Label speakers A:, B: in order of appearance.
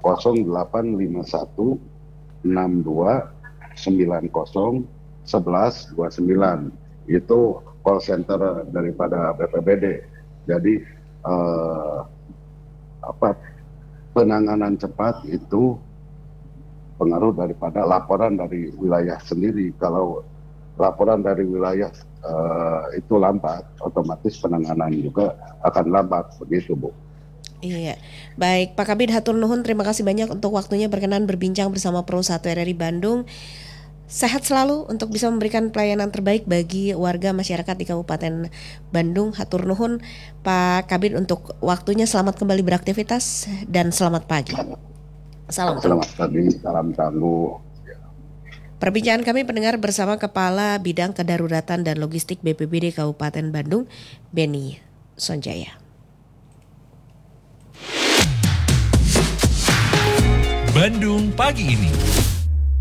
A: 0851 62 90 11 29. Itu call center daripada BPBD. Jadi penanganan cepat itu pengaruh daripada laporan dari wilayah sendiri. Kalau laporan dari wilayah itu lambat, otomatis penanganan juga akan lambat, begitu Bu.
B: Iya, baik Pak Kabid hatur nuhun, terima kasih banyak untuk waktunya berkenan berbincang bersama Pro 1 RRI Bandung. Sehat selalu untuk bisa memberikan pelayanan terbaik bagi warga masyarakat di Kabupaten Bandung. Hatur nuhun Pak Kabid untuk waktunya, selamat kembali beraktivitas dan selamat pagi. Salam tangguh.
A: Selamat pagi, salam tangguh.
B: Perbincangan kami pendengar bersama Kepala Bidang Kedaruratan dan Logistik BPBD Kabupaten Bandung, Beni Sonjaya.
C: Bandung pagi ini.